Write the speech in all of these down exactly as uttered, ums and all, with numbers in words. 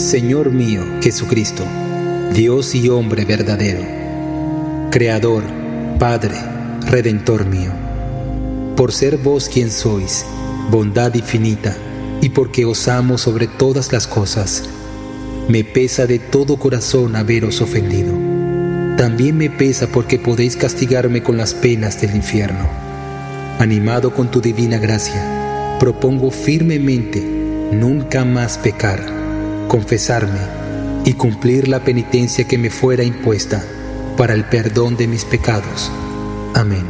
Señor mío Jesucristo, Dios y hombre verdadero, Creador, Padre, Redentor mío, por ser vos quien sois, bondad infinita, y porque os amo sobre todas las cosas, me pesa de todo corazón haberos ofendido. También me pesa porque podéis castigarme con las penas del infierno. Animado con tu divina gracia, propongo firmemente nunca más pecar, confesarme y cumplir la penitencia que me fuera impuesta para el perdón de mis pecados. Amén.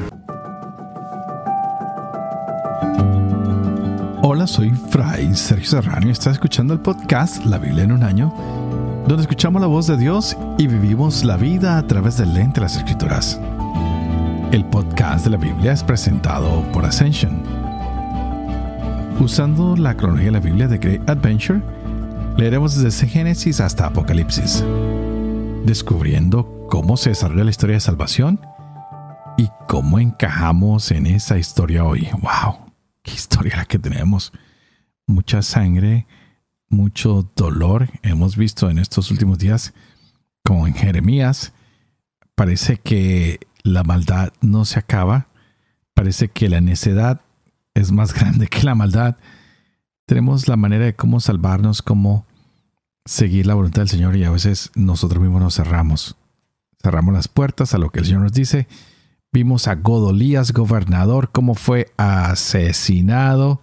Hola, soy Fray Sergio Serrano y estás escuchando el podcast La Biblia en un año, donde escuchamos la voz de Dios y vivimos la vida a través del lente de las Escrituras. El podcast de la Biblia es presentado por Ascension. Usando la cronología de la Biblia de Great Adventure, leeremos desde Génesis hasta Apocalipsis, descubriendo cómo se desarrolla la historia de salvación y cómo encajamos en esa historia hoy. ¡Wow! ¡Qué historia la que tenemos! Mucha sangre, mucho dolor. Hemos visto en estos últimos días, como en Jeremías, parece que la maldad no se acaba. Parece que la necedad es más grande que la maldad. Tenemos la manera de cómo salvarnos, cómo seguir la voluntad del Señor, y a veces nosotros mismos nos cerramos. Cerramos las puertas a lo que el Señor nos dice. Vimos a Godolías, gobernador, cómo fue asesinado.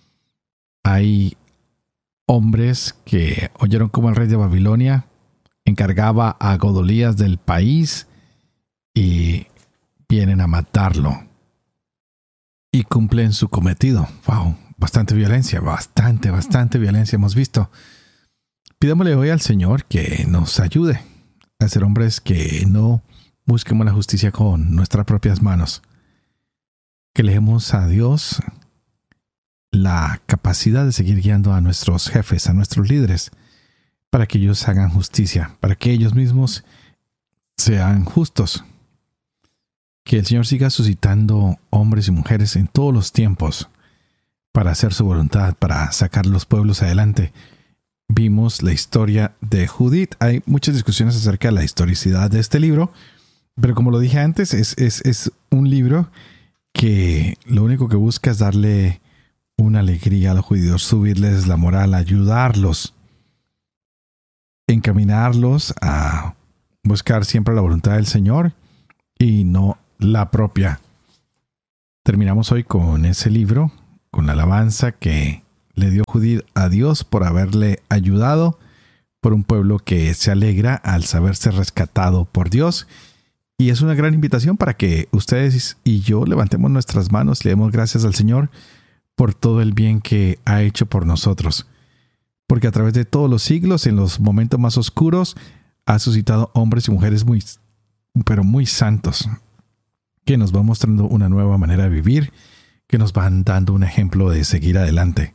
Hay hombres que oyeron cómo el rey de Babilonia encargaba a Godolías del país y vienen a matarlo. Y cumplen su cometido. ¡Wow! Bastante violencia, bastante, bastante violencia hemos visto. Pidámosle hoy al Señor que nos ayude a ser hombres que no busquemos la justicia con nuestras propias manos. Que le demos a Dios la capacidad de seguir guiando a nuestros jefes, a nuestros líderes, para que ellos hagan justicia, para que ellos mismos sean justos. Que el Señor siga suscitando hombres y mujeres en todos los tiempos para hacer su voluntad, para sacar los pueblos adelante. Vimos la historia de Judith. Hay muchas discusiones acerca de la historicidad de este libro, pero como lo dije antes, es, es, es un libro que lo único que busca es darle una alegría a los judíos, subirles la moral, ayudarlos, encaminarlos a buscar siempre la voluntad del Señor y no la propia. Terminamos hoy con ese libro, con la alabanza que le dio Judith a Dios por haberle ayudado, por un pueblo que se alegra al saberse rescatado por Dios. Y es una gran invitación para que ustedes y yo levantemos nuestras manos, le demos gracias al Señor por todo el bien que ha hecho por nosotros. Porque a través de todos los siglos, en los momentos más oscuros, ha suscitado hombres y mujeres muy, pero muy santos, que nos van mostrando una nueva manera de vivir, que nos van dando un ejemplo de seguir adelante.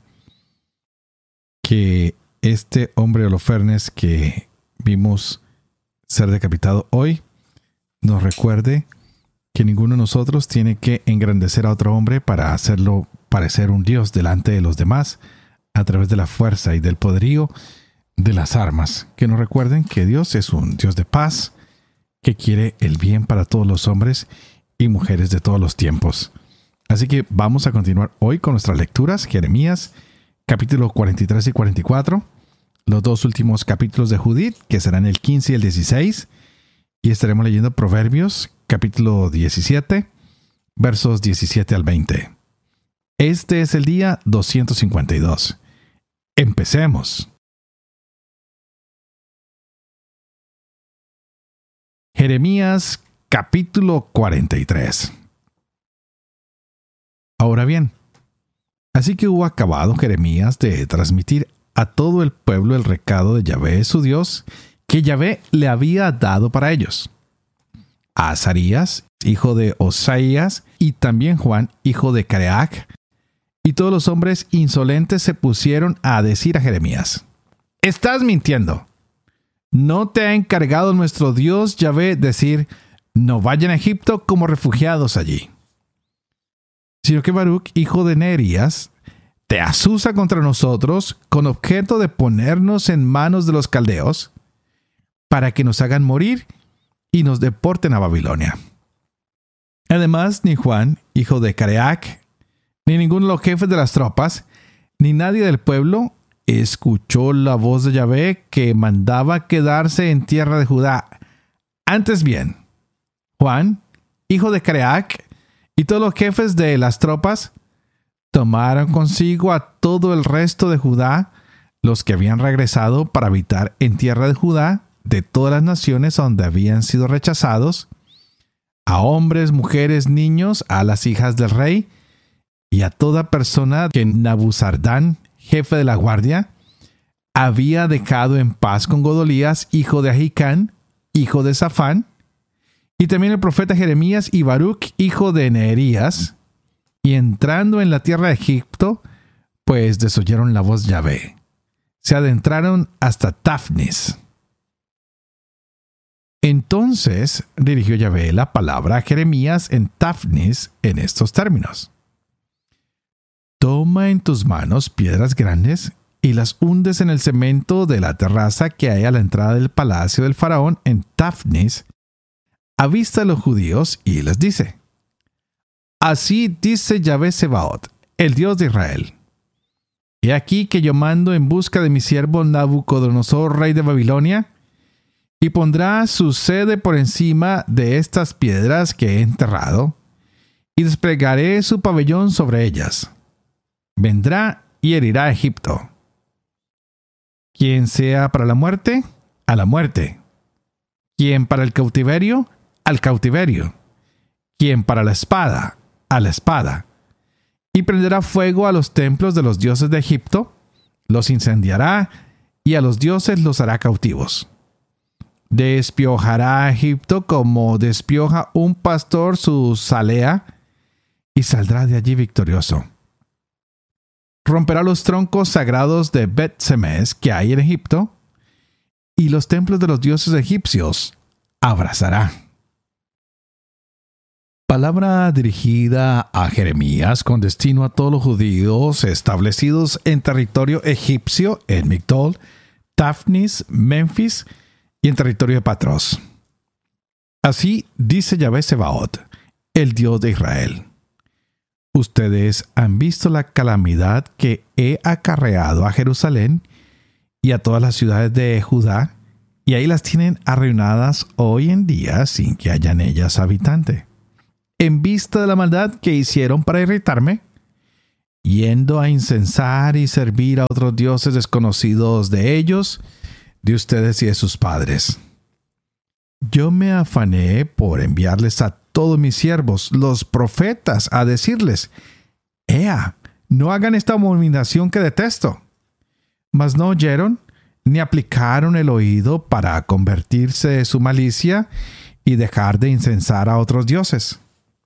Que este hombre Holofernes que vimos ser decapitado hoy nos recuerde que ninguno de nosotros tiene que engrandecer a otro hombre para hacerlo parecer un dios delante de los demás a través de la fuerza y del poderío de las armas. Que nos recuerden que Dios es un Dios de paz, que quiere el bien para todos los hombres y mujeres de todos los tiempos. Así que vamos a continuar hoy con nuestras lecturas. Jeremías, capítulo cuarenta y tres y cuarenta y cuatro. Los dos últimos capítulos de Judith, que serán el quince y el dieciséis. Y estaremos leyendo Proverbios, capítulo diecisiete, versos diecisiete al veinte. Este es el día doscientos cincuenta y dos. Empecemos. Jeremías, capítulo cuarenta y tres. Ahora bien, así que hubo acabado Jeremías de transmitir a todo el pueblo el recado de Yahvé su Dios, que Yahvé le había dado para ellos. A Azarías, hijo de Osaías, y también Juan, hijo de Careac, y todos los hombres insolentes se pusieron a decir a Jeremías: «Estás mintiendo. ¿No te ha encargado nuestro Dios Yahvé decir, no vayan a Egipto como refugiados allí?» Sino que Baruch, hijo de Nerías, te asusa contra nosotros con objeto de ponernos en manos de los caldeos para que nos hagan morir y nos deporten a Babilonia. Además, ni Juan, hijo de Careac, ni ninguno de los jefes de las tropas, ni nadie del pueblo escuchó la voz de Yahvé que mandaba quedarse en tierra de Judá. Antes bien, Juan, hijo de Careac, y todos los jefes de las tropas tomaron consigo a todo el resto de Judá, los que habían regresado para habitar en tierra de Judá, de todas las naciones donde habían sido rechazados, a hombres, mujeres, niños, a las hijas del rey, y a toda persona que Nabuzardán, jefe de la guardia, había dejado en paz con Godolías, hijo de Ahicán, hijo de Safán, y también el profeta Jeremías y Baruch, hijo de Neerías, y entrando en la tierra de Egipto, pues desoyeron la voz de Yahvé. Se adentraron hasta Tafnis. Entonces dirigió Yahvé la palabra a Jeremías en Tafnis en estos términos: Toma en tus manos piedras grandes y las hundes en el cemento de la terraza que hay a la entrada del palacio del faraón en Tafnis, a vista de los judíos, y les dice: Así dice Yahvé Sebaot, el Dios de Israel: He aquí que yo mando en busca de mi siervo Nabucodonosor, rey de Babilonia, y pondrá su sede por encima de estas piedras que he enterrado, y desplegaré su pabellón sobre ellas. Vendrá y herirá a Egipto. Quien sea para la muerte, a la muerte. Quien para el cautiverio, al cautiverio. Quien para la espada, a la espada. Y prenderá fuego a los templos de los dioses de Egipto, los incendiará, y a los dioses los hará cautivos. Despiojará a Egipto como despioja un pastor su salea, y saldrá de allí victorioso. Romperá los troncos sagrados de Bet-Semes que hay en Egipto, y los templos de los dioses egipcios abrazará. Palabra dirigida a Jeremías con destino a todos los judíos establecidos en territorio egipcio, en Migdol, Tafnis, Memphis y en territorio de Patros. Así dice Yahvé Sebaot, el Dios de Israel: Ustedes han visto la calamidad que he acarreado a Jerusalén y a todas las ciudades de Judá, y ahí las tienen arruinadas hoy en día sin que haya en ellas habitante. En vista de la maldad que hicieron para irritarme, yendo a incensar y servir a otros dioses desconocidos de ellos, de ustedes y de sus padres. Yo me afané por enviarles a todos mis siervos, los profetas, a decirles: Ea, no hagan esta abominación que detesto. Mas no oyeron, ni aplicaron el oído para convertirse de su malicia y dejar de incensar a otros dioses.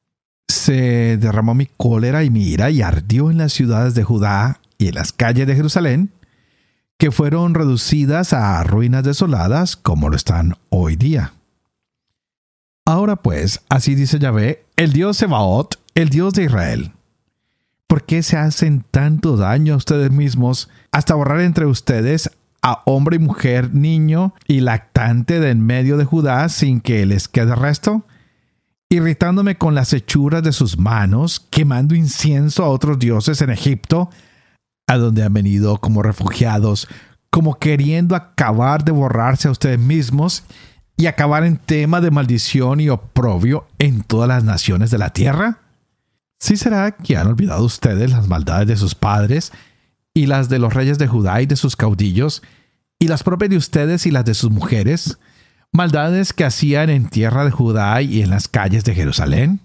Se derramó mi cólera y mi ira y ardió en las ciudades de Judá y en las calles de Jerusalén, que fueron reducidas a ruinas desoladas como lo están hoy día. Ahora pues, así dice Yahvé, el Dios Sebaot, el Dios de Israel: ¿Por qué se hacen tanto daño a ustedes mismos hasta borrar entre ustedes a hombre y mujer, niño y lactante de en medio de Judá sin que les quede resto? Irritándome con las hechuras de sus manos, quemando incienso a otros dioses en Egipto, a donde han venido como refugiados, como queriendo acabar de borrarse a ustedes mismos y acabar en tema de maldición y oprobio en todas las naciones de la tierra. ¿Sí será que han olvidado ustedes las maldades de sus padres y las de los reyes de Judá y de sus caudillos, y las propias de ustedes y las de sus mujeres, maldades que hacían en tierra de Judá y en las calles de Jerusalén?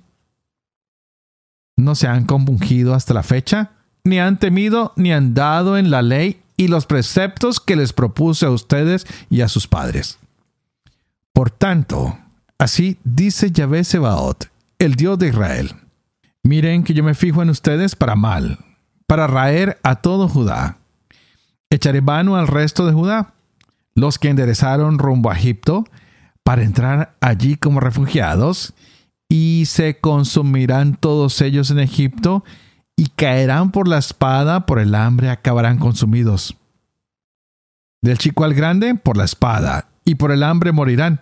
¿No se han compungido hasta la fecha? Ni han temido ni han dado en la ley y los preceptos que les propuse a ustedes y a sus padres. Por tanto, así dice Yahvé Sebaot, el Dios de Israel: Miren que yo me fijo en ustedes para mal, para raer a todo Judá. Echaré mano al resto de Judá, los que enderezaron rumbo a Egipto, para entrar allí como refugiados, y se consumirán todos ellos en Egipto, y caerán por la espada, por el hambre acabarán consumidos. Del chico al grande, por la espada, y por el hambre morirán.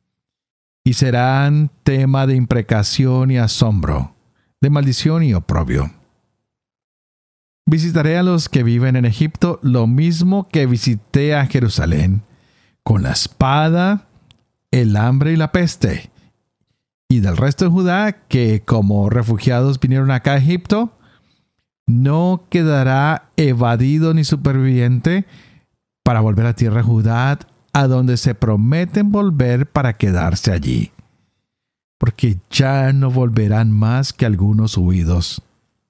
Y serán tema de imprecación y asombro, de maldición y oprobio. Visitaré a los que viven en Egipto lo mismo que visité a Jerusalén, con la espada, el hambre y la peste. Y del resto de Judá, que como refugiados vinieron acá a Egipto, no quedará evadido ni superviviente para volver a tierra de Judá, a donde se prometen volver para quedarse allí, porque ya no volverán más que algunos huidos.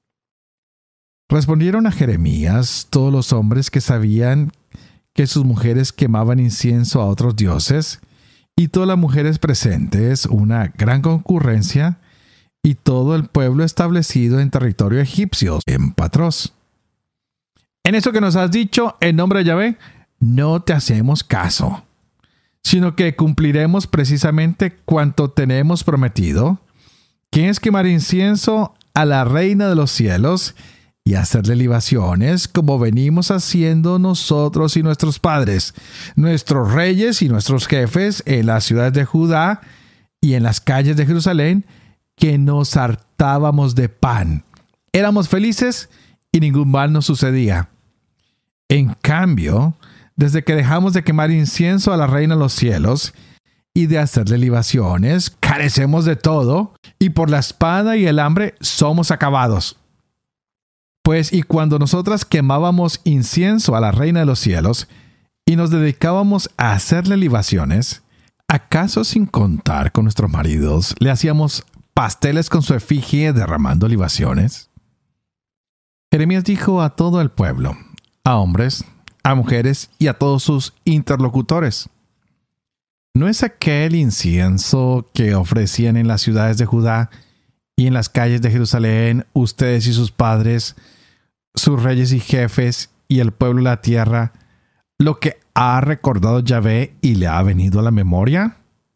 Respondieron a Jeremías todos los hombres que sabían que sus mujeres quemaban incienso a otros dioses, y todas las mujeres presentes, una gran concurrencia, y todo el pueblo establecido en territorio egipcio, en Patros. En eso que nos has dicho, en nombre de Yahvé, no te hacemos caso, sino que cumpliremos precisamente cuanto tenemos prometido, que es quemar incienso a la reina de los cielos y hacerle libaciones como venimos haciendo nosotros y nuestros padres, nuestros reyes y nuestros jefes en las ciudades de Judá y en las calles de Jerusalén, que nos hartábamos de pan. Éramos felices y ningún mal nos sucedía. En cambio, desde que dejamos de quemar incienso a la reina de los cielos y de hacerle libaciones, carecemos de todo, y por la espada y el hambre somos acabados. Pues, y cuando nosotras quemábamos incienso a la reina de los cielos y nos dedicábamos a hacerle libaciones, ¿acaso sin contar con nuestros maridos le hacíamos pasteles con su efigie derramando libaciones? Jeremías dijo a todo el pueblo, a hombres, a mujeres y a todos sus interlocutores: ¿no es aquel incienso que ofrecían en las ciudades de Judá y en las calles de Jerusalén ustedes y sus padres, sus reyes y jefes y el pueblo de la tierra, lo que ha recordado Yahvé y le ha venido a la memoria?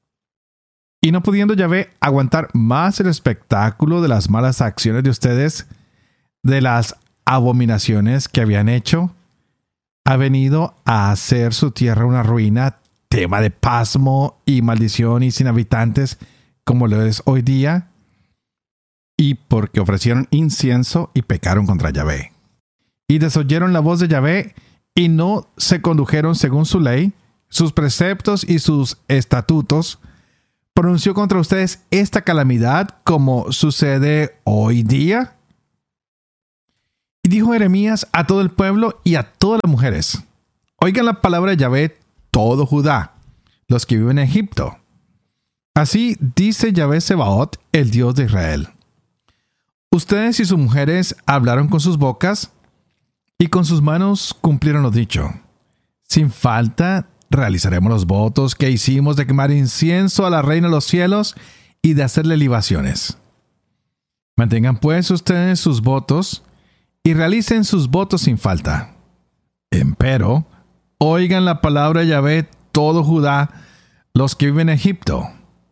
Y no pudiendo Yahvé aguantar más el espectáculo de las malas acciones de ustedes, de las abominaciones que habían hecho, ha venido a hacer su tierra una ruina, tema de pasmo y maldición y sin habitantes, como lo es hoy día, y porque ofrecieron incienso y pecaron contra Yahvé, y desoyeron la voz de Yahvé, y no se condujeron según su ley, sus preceptos y sus estatutos, pronunció contra ustedes esta calamidad como sucede hoy día. Y dijo Jeremías a todo el pueblo y a todas las mujeres: oigan la palabra de Yahvé, todo Judá, los que viven en Egipto. Así dice Yahvé Sebaot, el Dios de Israel: ustedes y sus mujeres hablaron con sus bocas y con sus manos cumplieron lo dicho. Sin falta realizaremos los votos que hicimos de quemar incienso a la reina de los cielos y de hacerle libaciones. Mantengan pues ustedes sus votos y realicen sus votos sin falta. Empero, oigan la palabra de Yahvé, todo Judá, los que viven en Egipto.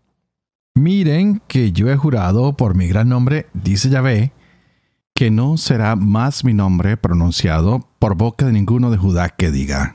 Miren que yo he jurado por mi gran nombre, dice Yahvé, que no será más mi nombre pronunciado por boca de ninguno de Judá que diga: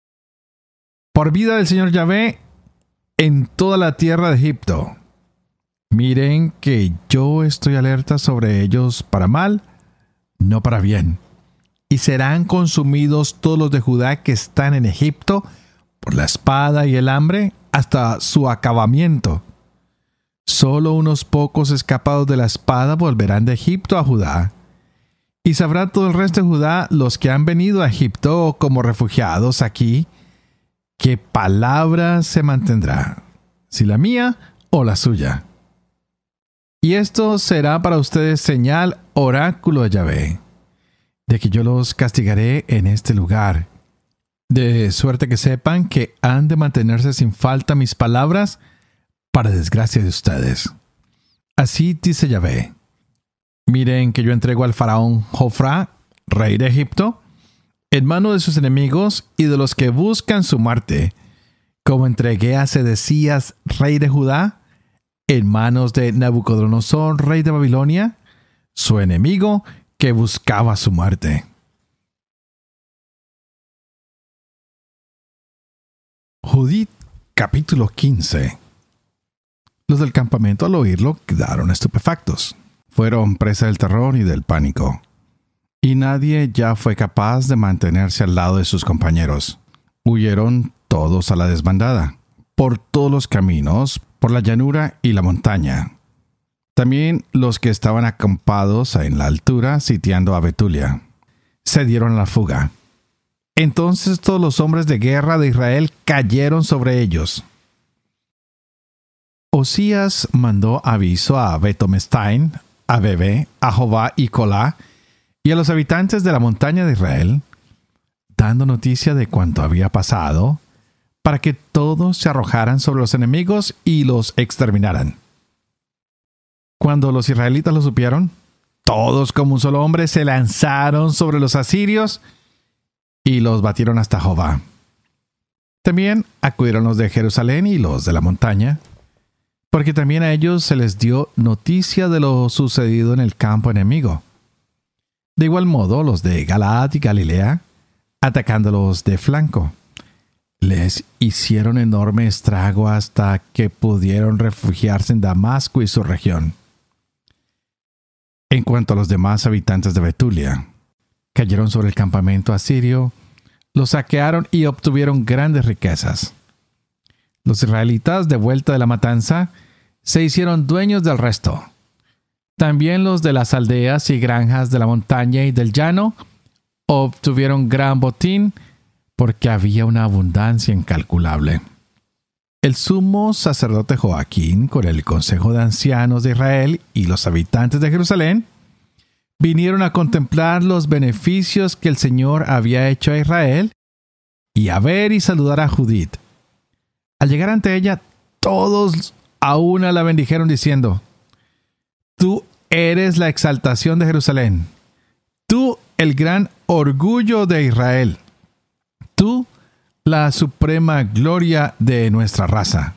por vida del Señor Yahvé, en toda la tierra de Egipto. Miren que yo estoy alerta sobre ellos para mal, no para bien. Y serán consumidos todos los de Judá que están en Egipto por la espada y el hambre hasta su acabamiento. Solo unos pocos escapados de la espada volverán de Egipto a Judá. Y sabrá todo el resto de Judá, los que han venido a Egipto como refugiados aquí, qué palabra se mantendrá, si la mía o la suya. Y esto será para ustedes señal, oráculo de Yahvé, de que yo los castigaré en este lugar, de suerte que sepan que han de mantenerse sin falta mis palabras, para desgracia de ustedes. Así dice Yahvé: miren que yo entrego al faraón Jofra, rey de Egipto, en mano de sus enemigos y de los que buscan su muerte, como entregué a Sedecías, rey de Judá, en manos de Nabucodonosor, rey de Babilonia, su enemigo, que buscaba su muerte. Judith, capítulo quince. Los del campamento al oírlo quedaron estupefactos. Fueron presa del terror y del pánico. Y nadie ya fue capaz de mantenerse al lado de sus compañeros. Huyeron todos a la desbandada, por todos los caminos, por la llanura y la montaña. También los que estaban acampados en la altura sitiando a Betulia se dieron a la fuga. Entonces todos los hombres de guerra de Israel cayeron sobre ellos. Osías mandó aviso a Betomestain, a Bebe, a Jobá y Colá, y a los habitantes de la montaña de Israel, dando noticia de cuanto había pasado, para que todos se arrojaran sobre los enemigos y los exterminaran. Cuando los israelitas lo supieron, todos como un solo hombre se lanzaron sobre los asirios y los batieron hasta Jobá. También acudieron los de Jerusalén y los de la montaña, porque también a ellos se les dio noticia de lo sucedido en el campo enemigo. De igual modo, los de Galaad y Galilea, atacándolos de flanco, les hicieron enorme estrago hasta que pudieron refugiarse en Damasco y su región. En cuanto a los demás habitantes de Betulia, cayeron sobre el campamento asirio, lo saquearon y obtuvieron grandes riquezas. Los israelitas, de vuelta de la matanza, se hicieron dueños del resto. También los de las aldeas y granjas de la montaña y del llano obtuvieron gran botín, porque había una abundancia incalculable. El sumo sacerdote Joaquín, con el consejo de ancianos de Israel y los habitantes de Jerusalén, vinieron a contemplar los beneficios que el Señor había hecho a Israel y a ver y saludar a Judith. Al llegar ante ella, todos a una la bendijeron diciendo: Tú eres la exaltación de Jerusalén, tú el gran orgullo de Israel, tú la suprema gloria de nuestra raza.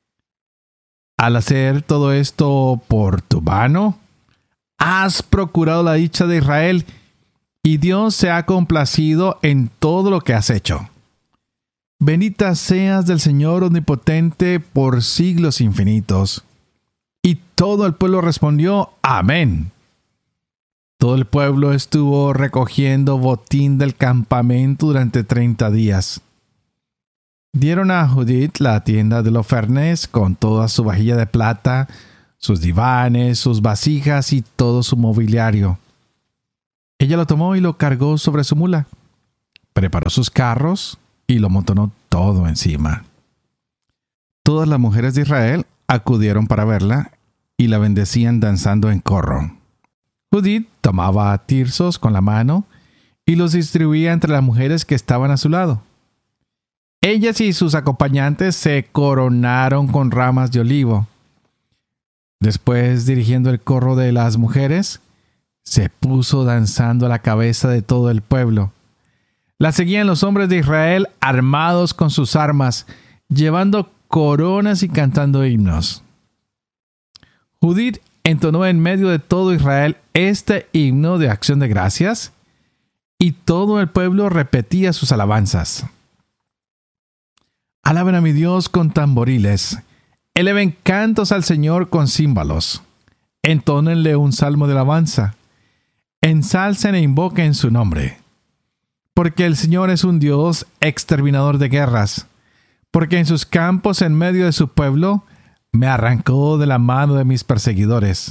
Al hacer todo esto por tu mano, has procurado la dicha de Israel, y Dios se ha complacido en todo lo que has hecho. Bendita seas del Señor omnipotente por siglos infinitos. Y todo el pueblo respondió: Amén. Todo el pueblo estuvo recogiendo botín del campamento durante treinta días. Dieron a Judith la tienda de Holofernes con toda su vajilla de plata, sus divanes, sus vasijas y todo su mobiliario. Ella lo tomó y lo cargó sobre su mula. Preparó sus carros y lo montonó todo encima. Todas las mujeres de Israel acudieron para verla y la bendecían danzando en corro. Judith tomaba tirsos con la mano y los distribuía entre las mujeres que estaban a su lado. Ellas y sus acompañantes se coronaron con ramas de olivo. Después, dirigiendo el corro de las mujeres, se puso danzando a la cabeza de todo el pueblo. La seguían los hombres de Israel armados con sus armas, llevando coronas y cantando himnos. Judith entonó en medio de todo Israel este himno de acción de gracias, y todo el pueblo repetía sus alabanzas. Alaben a mi Dios con tamboriles, eleven cantos al Señor con címbalos, entónenle un salmo de alabanza, ensalcen e invoquen su nombre. Porque el Señor es un Dios exterminador de guerras, porque en sus campos en medio de su pueblo me arrancó de la mano de mis perseguidores.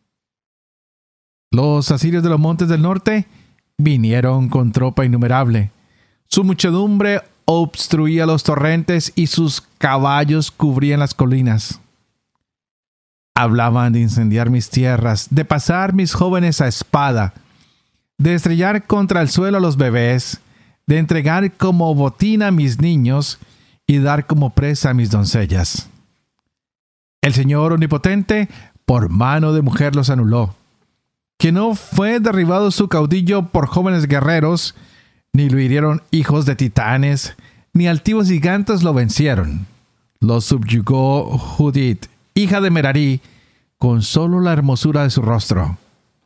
Los asirios de los montes del norte vinieron con tropa innumerable. Su muchedumbre obstruía los torrentes y sus caballos cubrían las colinas. Hablaban de incendiar mis tierras, de pasar mis jóvenes a espada, de estrellar contra el suelo a los bebés, de entregar como botín a mis niños y dar como presa a mis doncellas. El Señor omnipotente por mano de mujer los anuló. Que no fue derribado su caudillo por jóvenes guerreros, ni lo hirieron hijos de titanes, ni altivos gigantes lo vencieron. Lo subyugó Judith, hija de Merarí, con solo la hermosura de su rostro.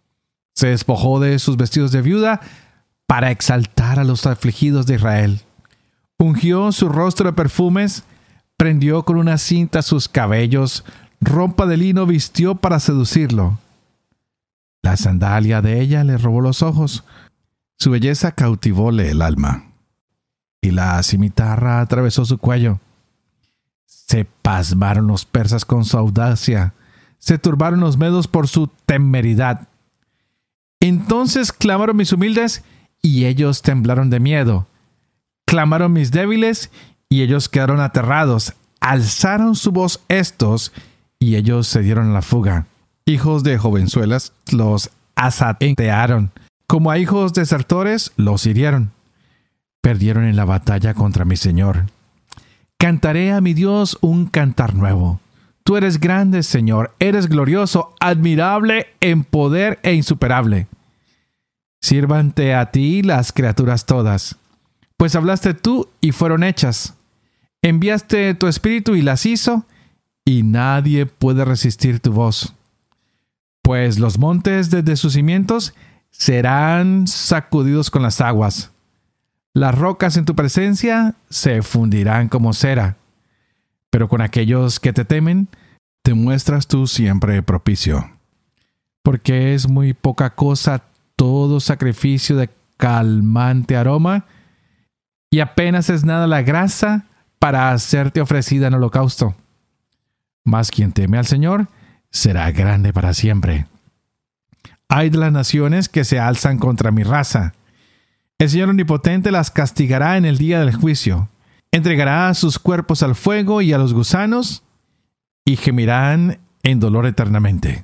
Se despojó de sus vestidos de viuda para exaltar a los afligidos de Israel. Ungió su rostro de perfumes, prendió con una cinta sus cabellos, ropa de lino vistió para seducirlo. La sandalia de ella le robó los ojos, su belleza cautivóle el alma, y la cimitarra atravesó su cuello. Se pasmaron los persas con su audacia, se turbaron los medos por su temeridad. Entonces clamaron mis humildes, y ellos temblaron de miedo. Clamaron mis débiles, y ellos quedaron aterrados. Alzaron su voz estos, y ellos se dieron a la fuga. Hijos de jovenzuelas los asaetearon. Como a hijos desertores los hirieron. Perdieron en la batalla contra mi Señor. Cantaré a mi Dios un cantar nuevo. Tú eres grande, Señor. Eres glorioso, admirable en poder e insuperable. Sírvante a ti las criaturas todas. Pues hablaste tú y fueron hechas. Enviaste tu espíritu y las hizo, y nadie puede resistir tu voz. Pues los montes desde sus cimientos serán sacudidos con las aguas. Las rocas en tu presencia se fundirán como cera. Pero con aquellos que te temen, te muestras tú siempre propicio. Porque es muy poca cosa todo sacrificio de calmante aroma, y apenas es nada la grasa para hacerte ofrecida en holocausto. Mas quien teme al Señor será grande para siempre. Ay de las naciones que se alzan contra mi raza. El Señor Omnipotente las castigará en el día del juicio. Entregará sus cuerpos al fuego y a los gusanos, y gemirán en dolor eternamente.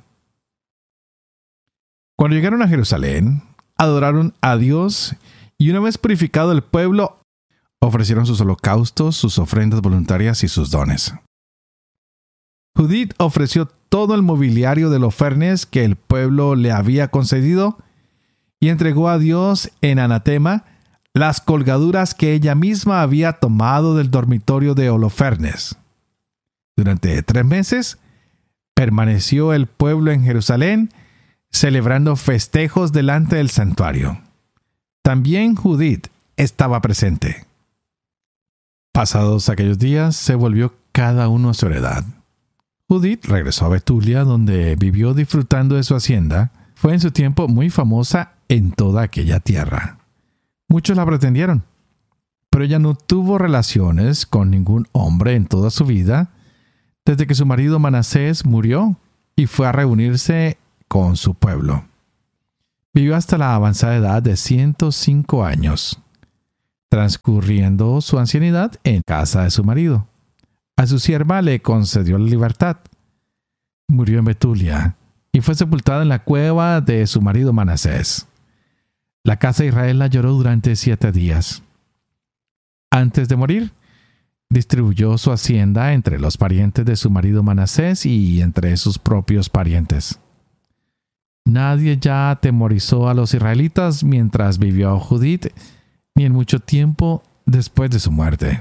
Cuando llegaron a Jerusalén, adoraron a Dios, y una vez purificado el pueblo, ofrecieron sus holocaustos, sus ofrendas voluntarias y sus dones. Judith ofreció todo el mobiliario de Holofernes que el pueblo le había concedido, y entregó a Dios en anatema las colgaduras que ella misma había tomado del dormitorio de Holofernes. Durante tres meses permaneció el pueblo en Jerusalén, celebrando festejos delante del santuario. También Judith estaba presente. Pasados aquellos días, se volvió cada uno a su heredad. Judith regresó a Betulia, donde vivió disfrutando de su hacienda. Fue en su tiempo muy famosa en toda aquella tierra. Muchos la pretendieron, pero ella no tuvo relaciones con ningún hombre en toda su vida, desde que su marido Manasés murió y fue a reunirse con su pueblo. Vivió hasta la avanzada edad de ciento cinco años, transcurriendo su ancianidad en casa de su marido. A su sierva le concedió la libertad. Murió en Betulia y fue sepultada en la cueva de su marido Manasés. La casa de Israel la lloró durante siete días. Antes de morir, distribuyó su hacienda entre los parientes de su marido Manasés y entre sus propios parientes. Nadie ya atemorizó a los israelitas mientras vivió Judith, ni en mucho tiempo después de su muerte.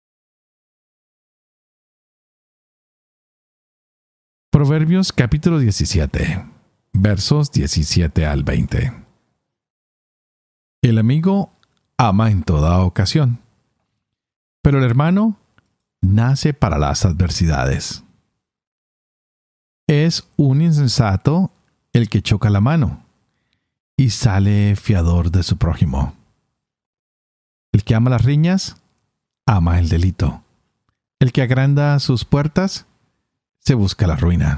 Proverbios capítulo diecisiete, versos diecisiete al veinte. El amigo ama en toda ocasión, pero el hermano nace para las adversidades. Es un insensato el que choca la mano y sale fiador de su prójimo. El que ama las riñas, ama el delito. El que agranda sus puertas, se busca la ruina.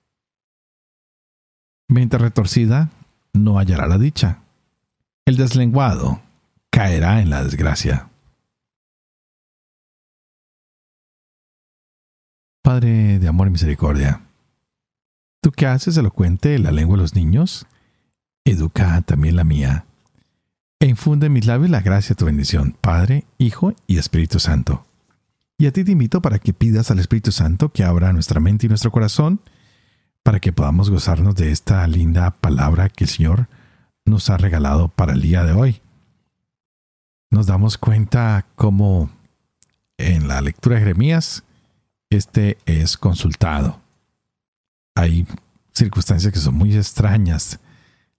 Mente retorcida no hallará la dicha. El deslenguado caerá en la desgracia. Padre de amor y misericordia, tú que haces elocuente la lengua de los niños, educa también la mía, e infunde en mis labios la gracia de tu bendición, Padre, Hijo y Espíritu Santo. Y a ti te invito para que pidas al Espíritu Santo que abra nuestra mente y nuestro corazón, para que podamos gozarnos de esta linda palabra que el Señor nos ha regalado para el día de hoy. Nos damos cuenta cómo en la lectura de Jeremías, este es consultado. Hay circunstancias que son muy extrañas.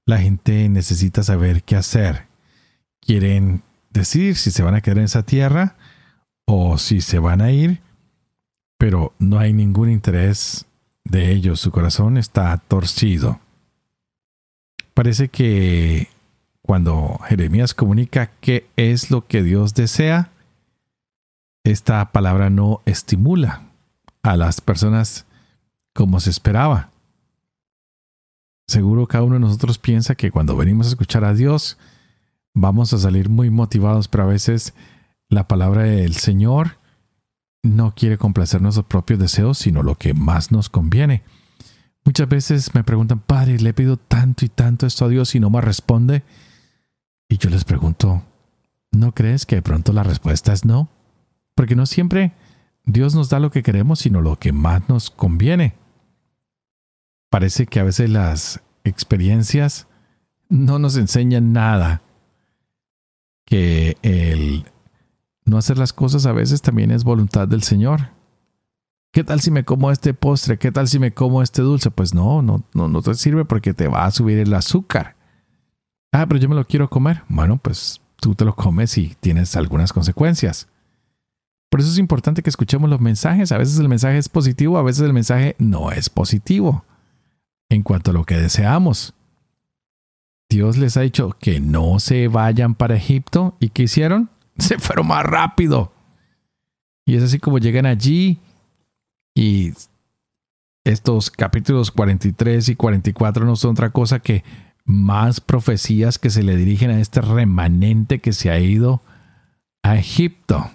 La gente necesita saber qué hacer. Quieren decidir si se van a quedar en esa tierra o si se van a ir, pero no hay ningún interés de ellos. Su corazón está torcido. Parece que cuando Jeremías comunica qué es lo que Dios desea, esta palabra no estimula a las personas como se esperaba. Seguro cada uno de nosotros piensa que cuando venimos a escuchar a Dios vamos a salir muy motivados, pero a veces la palabra del Señor no quiere complacer nuestros propios deseos, sino lo que más nos conviene. Muchas veces me preguntan, Padre, le he pedido tanto y tanto esto a Dios y no me responde. Y yo les pregunto, ¿no crees que de pronto la respuesta es no? Porque no siempre Dios nos da lo que queremos, sino lo que más nos conviene. Parece que a veces las experiencias no nos enseñan nada. Que el no hacer las cosas a veces también es voluntad del Señor. ¿Qué tal si me como este postre? ¿Qué tal si me como este dulce? Pues no, no, no, no te sirve porque te va a subir el azúcar. Ah, pero yo me lo quiero comer. Bueno, pues tú te lo comes y tienes algunas consecuencias. Por eso es importante que escuchemos los mensajes. A veces el mensaje es positivo, a veces el mensaje no es positivo. En cuanto a lo que deseamos. Dios les ha dicho que no se vayan para Egipto. ¿Y qué hicieron? Se fueron más rápido. Y es así como llegan allí. Y estos capítulos cuarenta y tres y cuarenta y cuatro no son otra cosa que más profecías que se le dirigen a este remanente que se ha ido a Egipto.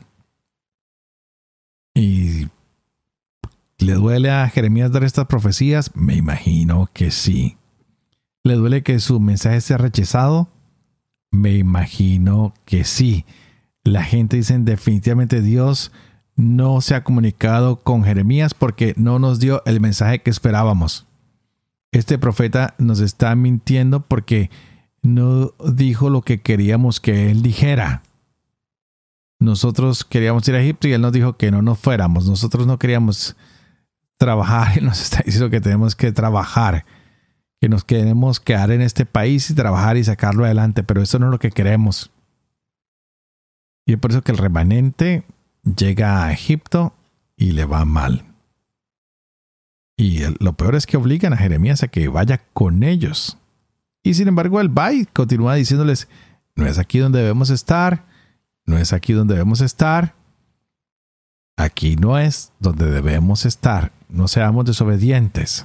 Y ¿le duele a Jeremías dar estas profecías? Me imagino que sí. ¿Le duele que su mensaje sea rechazado? Me imagino que sí. La gente dice definitivamente Dios no se ha comunicado con Jeremías porque no nos dio el mensaje que esperábamos. Este profeta nos está mintiendo porque no dijo lo que queríamos que él dijera. Nosotros queríamos ir a Egipto y él nos dijo que no nos fuéramos. Nosotros no queríamos trabajar. Él nos está diciendo que tenemos que trabajar. Que nos queremos quedar en este país y trabajar y sacarlo adelante. Pero eso no es lo que queremos. Y es por eso que el remanente llega a Egipto y le va mal. Y el, lo peor es que obligan a Jeremías a que vaya con ellos. Y sin embargo él va y continúa diciéndoles, no es aquí donde debemos estar, no es aquí donde debemos estar, aquí no es donde debemos estar, no seamos desobedientes.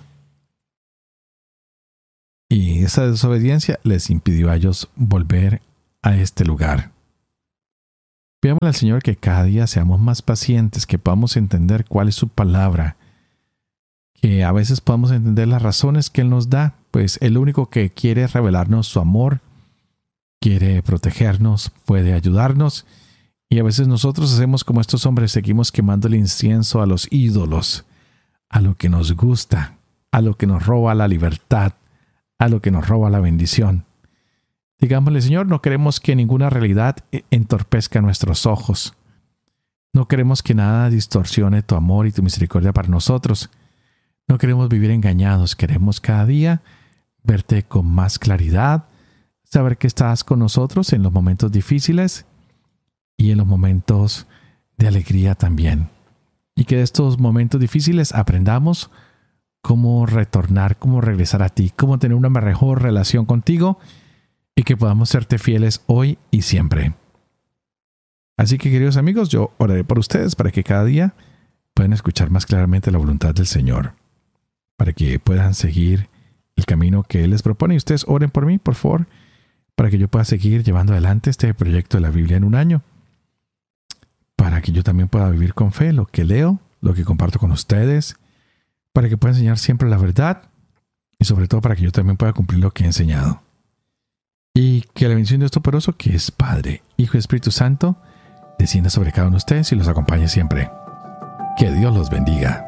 Y esa desobediencia les impidió a ellos volver a este lugar. Pidámosle al Señor que cada día seamos más pacientes, que podamos entender cuál es su palabra, que a veces podamos entender las razones que Él nos da, pues el único que quiere revelarnos su amor, quiere protegernos, puede ayudarnos, y a veces nosotros hacemos como estos hombres, seguimos quemando el incienso a los ídolos, a lo que nos gusta, a lo que nos roba la libertad, a lo que nos roba la bendición. Digámosle, Señor, no queremos que ninguna realidad entorpezca nuestros ojos. No queremos que nada distorsione tu amor y tu misericordia para nosotros. No queremos vivir engañados. Queremos cada día verte con más claridad, saber que estás con nosotros en los momentos difíciles y en los momentos de alegría también. Y que de estos momentos difíciles aprendamos cómo retornar, cómo regresar a ti, cómo tener una mejor relación contigo y que podamos serte fieles hoy y siempre. Así que, queridos amigos, yo oraré por ustedes para que cada día puedan escuchar más claramente la voluntad del Señor, para que puedan seguir el camino que Él les propone. Y ustedes oren por mí, por favor, para que yo pueda seguir llevando adelante este proyecto de la Biblia en un año, para que yo también pueda vivir con fe lo que leo, lo que comparto con ustedes, para que pueda enseñar siempre la verdad y sobre todo para que yo también pueda cumplir lo que he enseñado. Y que la bendición de Dios Todopoderoso, que es Padre, Hijo y Espíritu Santo, descienda sobre cada uno de ustedes y los acompañe siempre. Que Dios los bendiga.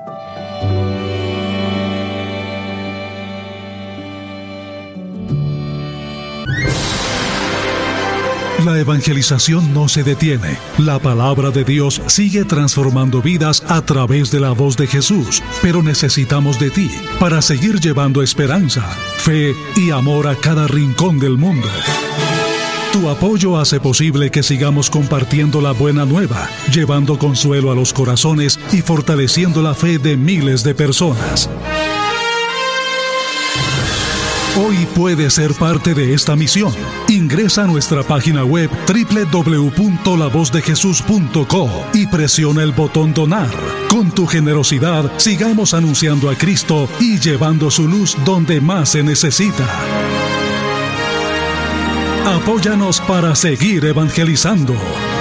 La evangelización no se detiene. La palabra de Dios sigue transformando vidas a través de la voz de Jesús, pero necesitamos de ti para seguir llevando esperanza, fe y amor a cada rincón del mundo. Tu apoyo hace posible que sigamos compartiendo la buena nueva, llevando consuelo a los corazones y fortaleciendo la fe de miles de personas. Hoy puedes ser parte de esta misión. Ingresa a nuestra página web doble u doble u doble u punto la voz de jesús punto co y presiona el botón Donar. Con tu generosidad, sigamos anunciando a Cristo y llevando su luz donde más se necesita. Apóyanos para seguir evangelizando.